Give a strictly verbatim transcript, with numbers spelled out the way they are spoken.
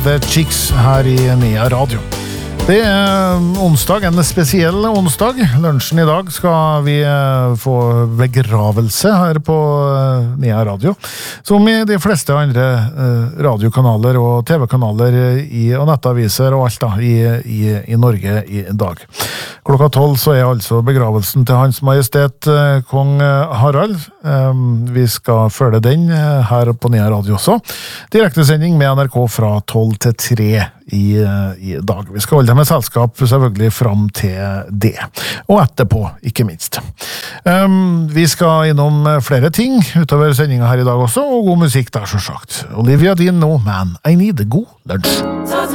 The Chicks her i Nea Radio. Det er onsdag, en spesiell onsdag. Lunsjen i dag skal vi få begravelse her på Nea Radio. Som i de fleste andre radiokanaler og tv-kanaler i, og nettaviser og alt da, i, i, i Norge i dag. Klokka tolv så er altså begravelsen til Hans Majestet Kong Harald. Vi skal følge den her på Nea Radio også. Direktesending med N R K fra tolv til tre i, i dag. Vi skal holde med selskap selvfølgelig fram til det. Og etterpå, ikke minst. Um, vi skal innom flere ting utover sendingen her i dag også, og god musikk der så sagt. Olivia Dean nå, man, I need a god lunsj.